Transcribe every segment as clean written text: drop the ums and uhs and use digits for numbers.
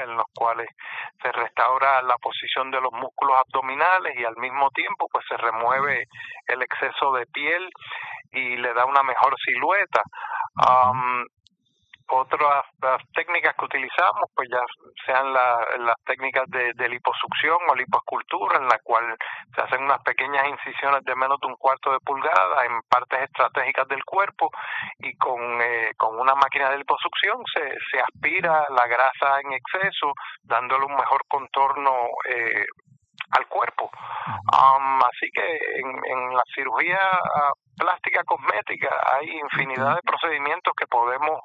en los cuales se restaura la posición de los músculos abdominales y al mismo tiempo pues se remueve el exceso de piel y le da una mejor silueta. Otras técnicas que utilizamos pues ya sean las técnicas de liposucción o lipoescultura, en la cual se hacen unas pequeñas incisiones de menos de 1/4 de pulgada en partes estratégicas del cuerpo, y con una máquina de liposucción se aspira la grasa en exceso, dándole un mejor contorno al cuerpo. Así que en la cirugía plástica cosmética hay infinidad de procedimientos que podemos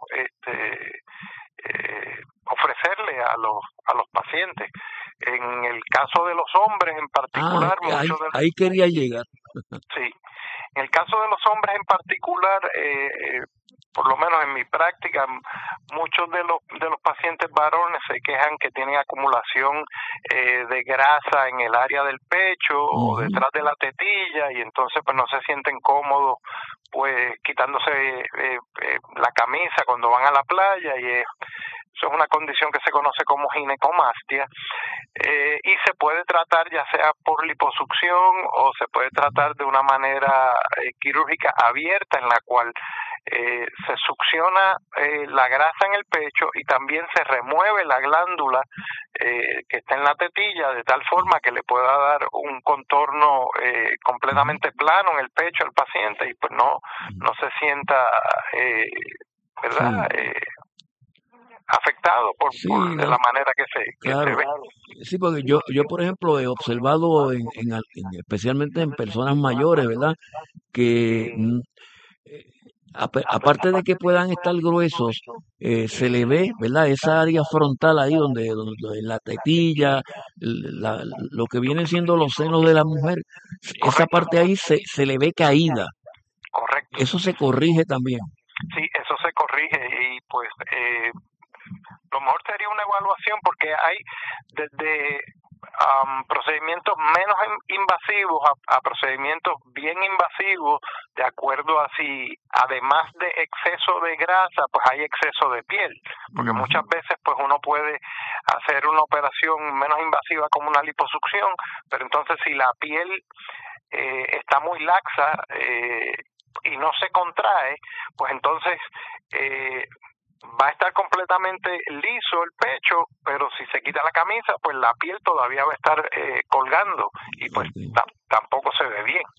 ofrecerle a los pacientes. En el caso de los hombres en particular, ahí quería llegar. Sí, en el caso de los hombres en particular, por lo menos en mi práctica, muchos de los pacientes varones se quejan que tienen acumulación de grasa en el área del pecho o detrás de la tetilla, y entonces pues no se sienten cómodos pues quitándose la camisa cuando van a la playa, y eso es una condición que se conoce como ginecomastia, y se puede tratar ya sea por liposucción o se puede tratar de una manera quirúrgica abierta, en la cual se succiona la grasa en el pecho y también se remueve la glándula que está en la tetilla, de tal forma que le pueda dar un contorno completamente plano en el pecho al paciente, y pues no se sienta ¿verdad? Afectado por de la manera que se ve. Sí, porque yo por ejemplo he observado especialmente en personas mayores, ¿verdad? Que aparte de que puedan estar gruesos, se le ve, ¿verdad? Esa área frontal ahí donde la tetilla, lo que vienen siendo los senos de la mujer, esa parte ahí se le ve caída. Correcto. Eso se corrige también. Sí, eso se corrige, y pues lo mejor sería una evaluación, porque hay desde procedimientos menos invasivos a procedimientos bien invasivos, de acuerdo a si además de exceso de grasa pues hay exceso de piel, porque muchas veces pues uno puede hacer una operación menos invasiva como una liposucción, pero entonces si la piel está muy laxa y no se contrae, pues entonces va a estar completamente liso el pecho, pero si se quita la camisa, pues la piel todavía va a estar colgando, y pues tampoco se ve bien.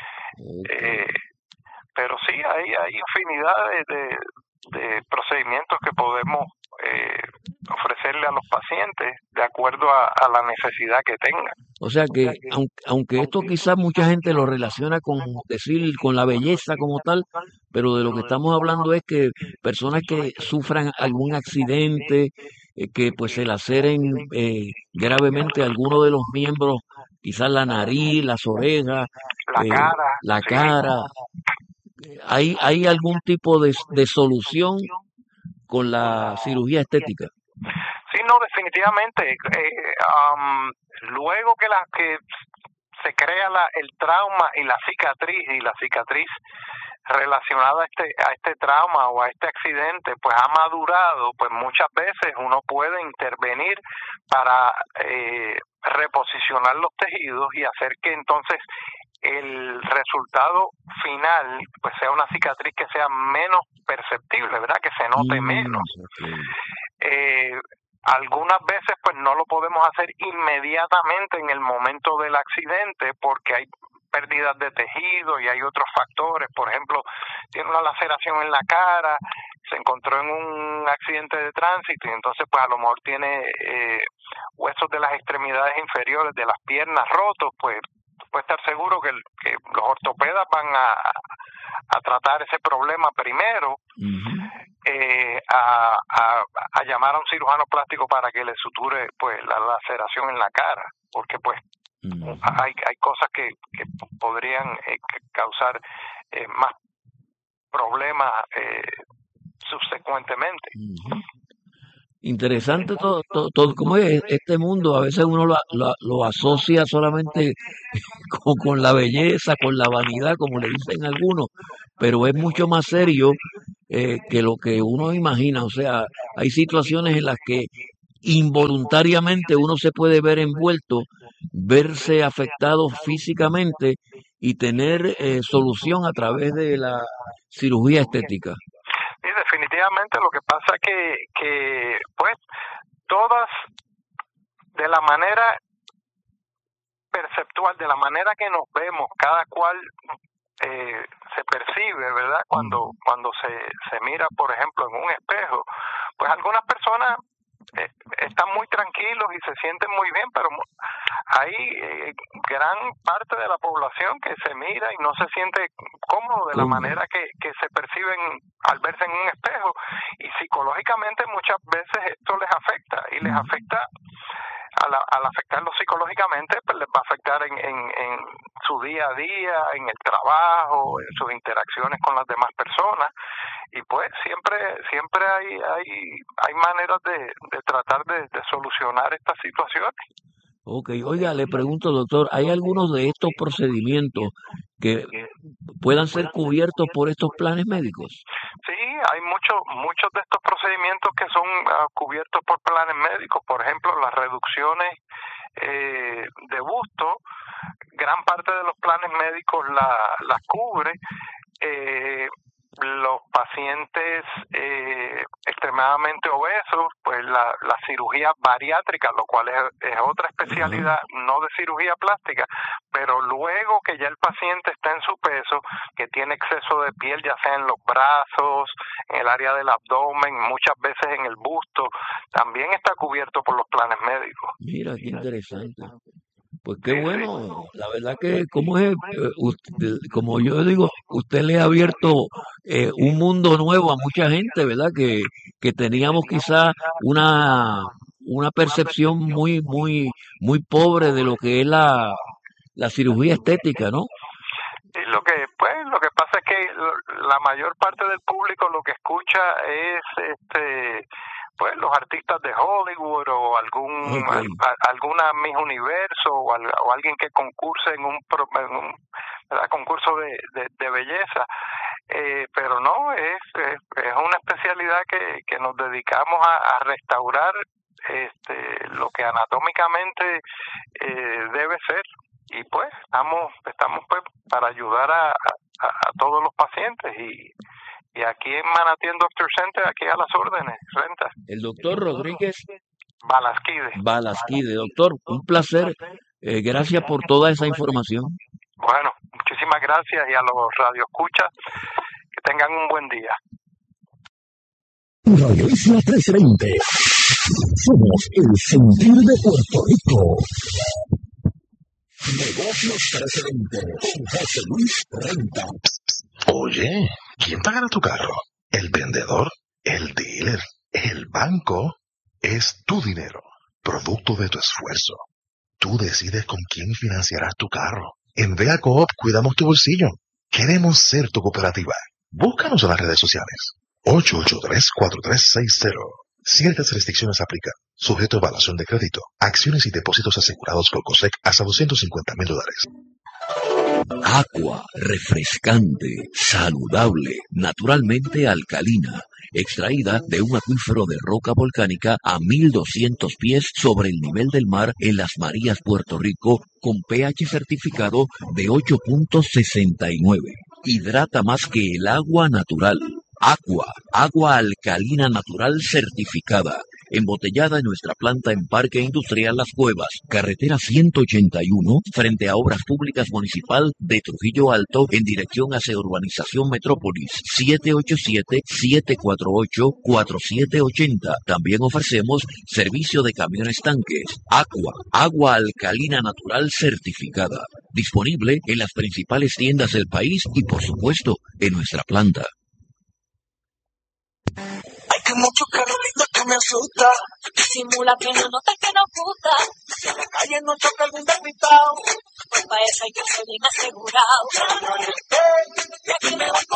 Pero sí, hay infinidad de procedimientos que podemos ofrecerle a los pacientes de acuerdo a la necesidad que tengan. O sea que aunque esto quizás mucha gente lo relaciona con la belleza como tal, pero de lo que estamos hablando es que personas que sufran algún accidente, que pues se laceren gravemente alguno de los miembros, quizás la nariz, las orejas, la cara. ¿Hay algún tipo de solución con la cirugía estética? Sí, no, definitivamente. Luego que se crea el trauma y la cicatriz relacionada a este trauma o a este accidente pues ha madurado, pues muchas veces uno puede intervenir para reposicionar los tejidos y hacer que entonces el resultado final pues sea una cicatriz que sea menos perceptible, ¿verdad? Que se note menos. Algunas veces pues no lo podemos hacer inmediatamente en el momento del accidente, porque hay pérdidas de tejido y hay otros factores. Por ejemplo, tiene una laceración en la cara, se encontró en un accidente de tránsito, y entonces pues a lo mejor tiene huesos de las extremidades inferiores de las piernas rotos, pues puede estar seguro que los ortopedas van a tratar ese problema primero, a llamar a un cirujano plástico para que le suture pues la laceración en la cara, porque pues hay cosas que podrían causar más problemas subsecuentemente. Interesante todo cómo es este mundo. A veces uno lo asocia solamente con la belleza, con la vanidad, como le dicen algunos, pero es mucho más serio que lo que uno imagina. O sea, hay situaciones en las que involuntariamente uno se puede ver envuelto, verse afectado físicamente y tener solución a través de la cirugía estética. Sí, definitivamente. Lo que pasa que pues todas, de la manera perceptual, de la manera que nos vemos, cada cual se percibe, ¿verdad? Cuando se mira, por ejemplo, en un espejo, pues algunas personas están muy tranquilos y se sienten muy bien, pero hay gran parte de la población que se mira y no se siente cómodo de la manera que se perciben al verse en un espejo, y psicológicamente muchas veces esto les afecta, y les afecta. Al afectarlo psicológicamente, pues les va a afectar en su día a día, en el trabajo, en sus interacciones con las demás personas, y pues siempre hay maneras de tratar de solucionar estas situaciones. Ok, oiga, le pregunto, doctor, ¿hay algunos de estos procedimientos que puedan ser cubiertos por estos planes médicos? Sí, hay muchos de estos procedimientos que son cubiertos por planes médicos. Por ejemplo, las reducciones de busto, gran parte de los planes médicos las cubre. Los pacientes extremadamente obesos, pues la cirugía bariátrica, lo cual es otra especialidad, no de cirugía plástica, pero luego que ya el paciente está en su peso, que tiene exceso de piel, ya sea en los brazos, en el área del abdomen, muchas veces en el busto, también está cubierto por los planes médicos. Mira, qué interesante. Pues qué bueno, la verdad que como es, como yo digo, usted le ha abierto un mundo nuevo a mucha gente, ¿verdad? Que teníamos quizá una percepción muy pobre de lo que es la cirugía estética, ¿no? Y lo que pasa es que la mayor parte del público lo que escucha es pues los artistas de Hollywood o alguna Miss Universo o alguien que concurse en un concurso de belleza, pero no, es una especialidad que nos dedicamos a restaurar lo que anatómicamente debe ser, y pues estamos pues para ayudar a todos los pacientes, y aquí en Manatí Doctor Center, aquí a las órdenes, Renta. El doctor Rodríguez Balasquide. Doctor, un placer. Gracias por toda esa información. Bueno, muchísimas gracias, y a los radioescuchas, que tengan un buen día. Radio Isla 1320. Somos el sentir de Puerto Rico. Negocios 1320 con José Luis Renta. Oye, ¿quién pagará tu carro? ¿El vendedor? ¿El dealer? ¿El banco? Es tu dinero, producto de tu esfuerzo. Tú decides con quién financiarás tu carro. En Vea Coop cuidamos tu bolsillo. Queremos ser tu cooperativa. Búscanos en las redes sociales. 883-4360. Ciertas restricciones aplican. Sujeto a evaluación de crédito. Acciones y depósitos asegurados por COSEC hasta $250,000. Aqua, refrescante, saludable, naturalmente alcalina, extraída de un acuífero de roca volcánica a 1200 pies sobre el nivel del mar en Las Marías, Puerto Rico, con pH certificado de 8.69. Hidrata más que el agua natural. Aqua, agua alcalina natural certificada, embotellada en nuestra planta en Parque Industrial Las Cuevas, carretera 181, frente a Obras Públicas Municipal de Trujillo Alto, en dirección hacia Urbanización Metrópolis, 787-748-4780. También ofrecemos servicio de camiones tanques. Aqua, agua alcalina natural certificada, disponible en las principales tiendas del país y, por supuesto, en nuestra planta. Hay mucho carrito que me asusta, disimula que no nota que nos gusta. Si en la calle no choca algún despistado, pues para eso hay que ser bien asegurado. Y aquí me va